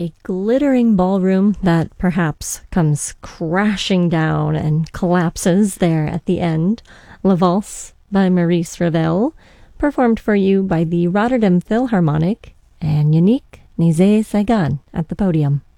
a glittering ballroom that perhaps comes crashing down and collapses there at the end. La Valse by Maurice Ravel, performed for you by the Rotterdam Philharmonic, and Yannick Nézet-Séguin at the podium.